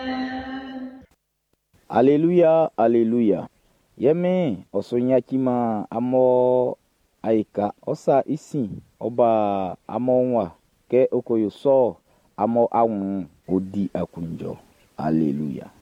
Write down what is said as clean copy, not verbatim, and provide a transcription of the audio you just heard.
Alléluia, alléluia. Yeme osonyakima amo aika osa isi oba amonwa ke okoyo so amo awun odi akunjo. Alléluia.